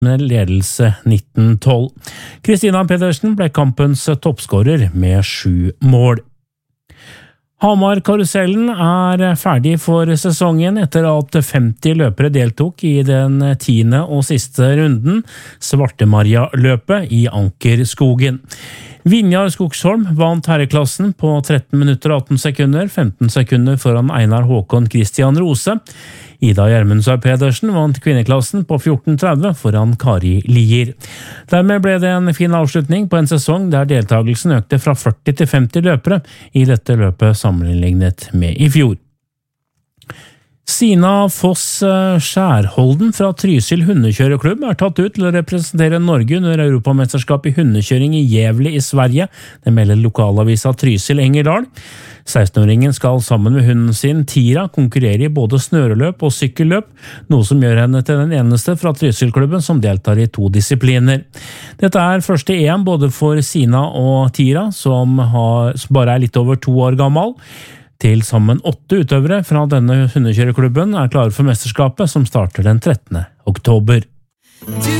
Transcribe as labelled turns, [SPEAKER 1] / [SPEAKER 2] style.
[SPEAKER 1] med ledelse 19-12. Kristina Pedersen ble kampens toppskårer med 7 mål. Hamar-karusellen ferdig for sesongen etter at 50 løpere deltok i den 10. og siste runden, Svartemaria-løpet i Ankerskogen. Vinjar Skogsholm vant herreklassen på 13 minutter og 18 sekunder, 15 sekunder foran Einar Håkon Christian Rose. Ida Gjermundsøy Pedersen vant kvinneklassen på 14.30 foran Kari Lier. Dermed ble det en fin avslutning på en sesong der deltagelsen økte fra 40 til 50 løpere i dette løpet sammenlignet med i fjor. Sina Foss Skjærholden fra Trysil hundekjøreklubb tatt ut til å representere Norge under Europamesterskap i hundekjøring i Gävle i Sverige. Det melder lokalavisa Trysil Engerdal. 16-åringen skal sammen med hunden sin Tira konkurrere i både snøreløp og sykkelløp, noe som gjør henne til den eneste fra Trysil-klubben som deltar i 2 disipliner. Dette første EM både for Sina og Tira, som bare litt over 2 år gammel. Til sammen 8 utøvere fra denne hundekjøreklubben klare for mesterskapet som starter den 13. oktober.